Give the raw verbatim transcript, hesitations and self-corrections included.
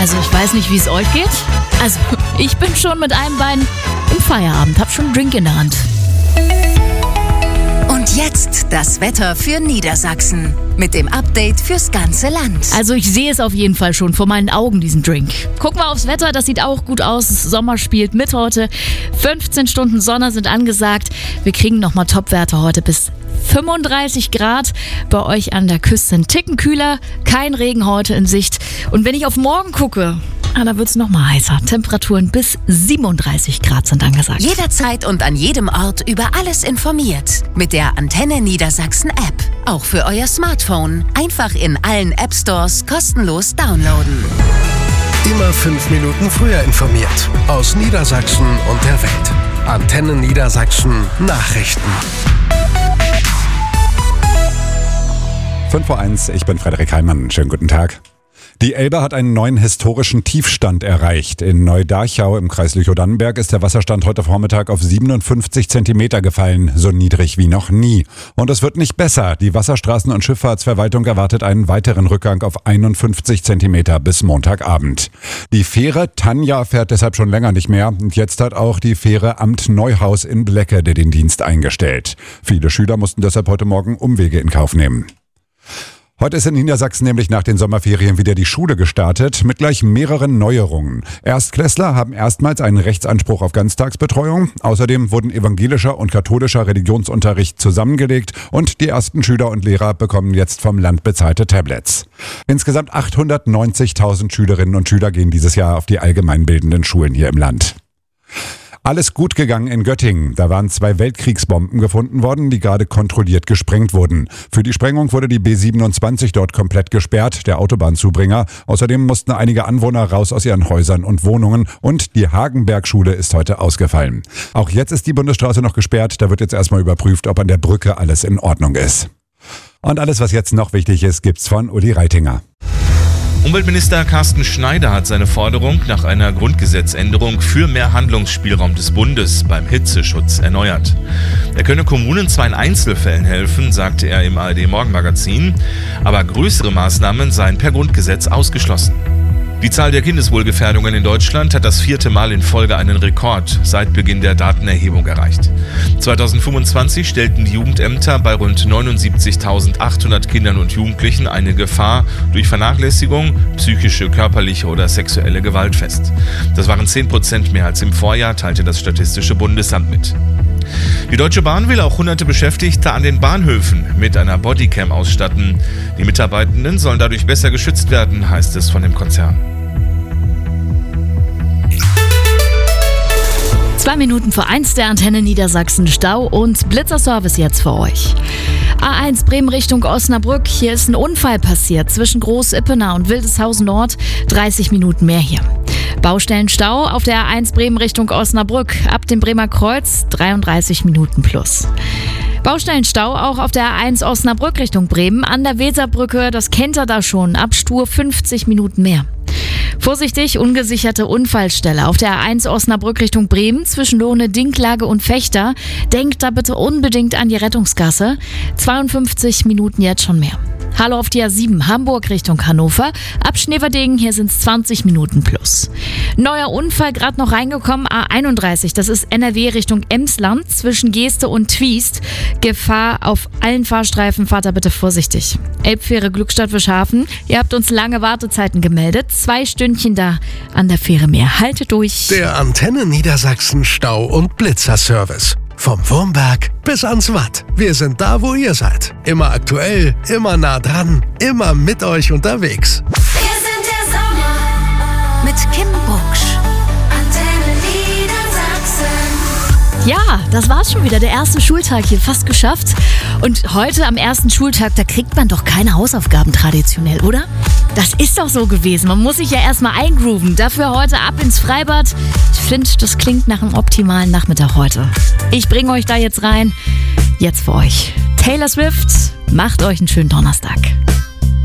Also ich weiß nicht, wie es euch geht. Also ich bin schon mit einem Bein im Feierabend, hab schon einen Drink in der Hand. Und jetzt das Wetter für Niedersachsen mit dem Update fürs ganze Land. Also ich sehe es auf jeden Fall schon vor meinen Augen, diesen Drink. Gucken wir aufs Wetter, das sieht auch gut aus. Sommer spielt mit heute. fünfzehn Stunden Sonne sind angesagt. Wir kriegen nochmal Topwerte heute bis fünfunddreißig Grad. Bei euch an der Küste ein Ticken kühler. Kein Regen heute in Sicht. Und wenn ich auf morgen gucke, ah, da wird es nochmal heißer. Temperaturen bis siebenunddreißig Grad sind angesagt. Jederzeit und an jedem Ort über alles informiert. Mit der Antenne Niedersachsen App. Auch für euer Smartphone. Einfach in allen App Stores kostenlos downloaden. Immer fünf Minuten früher informiert. Aus Niedersachsen und der Welt. Antenne Niedersachsen Nachrichten. fünf vor eins, ich bin Frederik Heimann. Schönen guten Tag. Die Elbe hat einen neuen historischen Tiefstand erreicht. In Neudarchau im Kreis Lüchow-Dannenberg ist der Wasserstand heute Vormittag auf siebenundfünfzig Zentimeter gefallen, so niedrig wie noch nie. Und es wird nicht besser. Die Wasserstraßen- und Schifffahrtsverwaltung erwartet einen weiteren Rückgang auf einundfünfzig Zentimeter bis Montagabend. Die Fähre Tanja fährt deshalb schon länger nicht mehr. Und jetzt hat auch die Fähre Amt Neuhaus in Blecke den Dienst eingestellt. Viele Schüler mussten deshalb heute Morgen Umwege in Kauf nehmen. Heute ist in Niedersachsen nämlich nach den Sommerferien wieder die Schule gestartet, mit gleich mehreren Neuerungen. Erstklässler haben erstmals einen Rechtsanspruch auf Ganztagsbetreuung. Außerdem wurden evangelischer und katholischer Religionsunterricht zusammengelegt und die ersten Schüler und Lehrer bekommen jetzt vom Land bezahlte Tablets. Insgesamt achthundertneunzigtausend Schülerinnen und Schüler gehen dieses Jahr auf die allgemeinbildenden Schulen hier im Land. Alles gut gegangen in Göttingen. Da waren zwei Weltkriegsbomben gefunden worden, die gerade kontrolliert gesprengt wurden. Für die Sprengung wurde die B siebenundzwanzig dort komplett gesperrt, der Autobahnzubringer. Außerdem mussten einige Anwohner raus aus ihren Häusern und Wohnungen und die Hagenberg-Schule ist heute ausgefallen. Auch jetzt ist die Bundesstraße noch gesperrt. Da wird jetzt erstmal überprüft, ob an der Brücke alles in Ordnung ist. Und alles, was jetzt noch wichtig ist, gibt's von Uli Reitinger. Umweltminister Carsten Schneider hat seine Forderung nach einer Grundgesetzänderung für mehr Handlungsspielraum des Bundes beim Hitzeschutz erneuert. Er könne Kommunen zwar in Einzelfällen helfen, sagte er im A R D-Morgenmagazin, aber größere Maßnahmen seien per Grundgesetz ausgeschlossen. Die Zahl der Kindeswohlgefährdungen in Deutschland hat das vierte Mal in Folge einen Rekord seit Beginn der Datenerhebung erreicht. zweitausendfünfundzwanzig stellten die Jugendämter bei rund neunundsiebzigtausendachthundert Kindern und Jugendlichen eine Gefahr durch Vernachlässigung, psychische, körperliche oder sexuelle Gewalt fest. Das waren zehn Prozent mehr als im Vorjahr, teilte das Statistische Bundesamt mit. Die Deutsche Bahn will auch hunderte Beschäftigte an den Bahnhöfen mit einer Bodycam ausstatten. Die Mitarbeitenden sollen dadurch besser geschützt werden, heißt es von dem Konzern. Zwei Minuten vor eins der Antenne Niedersachsen Stau und Blitzerservice jetzt für euch. A eins Bremen Richtung Osnabrück. Hier ist ein Unfall passiert zwischen Groß-Ippenau und Wildeshausen Nord. dreißig Minuten mehr hier. Baustellenstau auf der A eins Bremen Richtung Osnabrück. Ab dem Bremer Kreuz dreiunddreißig Minuten plus. Baustellenstau auch auf der A eins Osnabrück Richtung Bremen. An der Weserbrücke, das kennt ihr da schon. Ab Stur fünfzig Minuten mehr. Vorsichtig, ungesicherte Unfallstelle auf der A eins Osnabrück Richtung Bremen zwischen Lohne, Dinklage und Fechter. Denkt da bitte unbedingt an die Rettungsgasse. zweiundfünfzig Minuten jetzt schon mehr. Hallo auf die A sieben Hamburg Richtung Hannover. Ab Schneverdingen, hier sind es zwanzig Minuten plus. Neuer Unfall gerade noch reingekommen, A einunddreißig. Das ist N R W Richtung Emsland zwischen Geeste und Twiest. Gefahr auf allen Fahrstreifen, fahrt da bitte vorsichtig. Elbfähre Glückstadt Fischhafen. Ihr habt uns lange Wartezeiten gemeldet. Zwei Stündchen da an der Fähre mehr. Haltet durch. Der Antenne Niedersachsen Stau- und Blitzerservice. Vom Wurmberg bis ans Watt. Wir sind da, wo ihr seid. Immer aktuell, immer nah dran, immer mit euch unterwegs. Wir sind der Sommer mit Kim Bucksch. Antenne Niedersachsen. Ja, das war's schon wieder. Der erste Schultag hier fast geschafft. Und heute am ersten Schultag, da kriegt man doch keine Hausaufgaben traditionell, oder? Das ist doch so gewesen. Man muss sich ja erstmal eingrooven. Dafür heute ab ins Freibad. Ich finde, das klingt nach einem optimalen Nachmittag heute. Ich bringe euch da jetzt rein. Jetzt für euch. Taylor Swift, macht euch einen schönen Donnerstag.